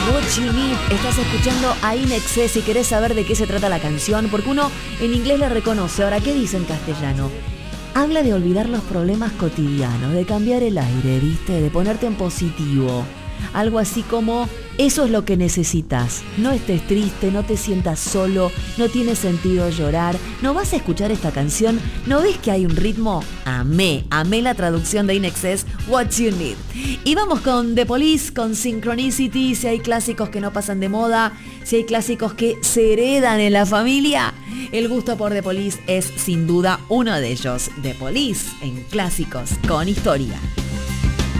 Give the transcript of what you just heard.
What You Need. Estás escuchando a INXS si querés saber de qué se trata la canción, porque uno en inglés le reconoce. Ahora, ¿qué dice en castellano? Habla de olvidar los problemas cotidianos, de cambiar el aire, ¿viste? De ponerte en positivo. Algo así como, eso es lo que necesitas. No estés triste, no te sientas solo, no tiene sentido llorar. ¿No vas a escuchar esta canción? ¿No ves que hay un ritmo? Amé la traducción de INXS, What You Need. Y vamos con The Police, con Synchronicity. Si hay clásicos que no pasan de moda, si hay clásicos que se heredan en la familia, el gusto por The Police es sin duda uno de ellos. The Police en Clásicos con Historia.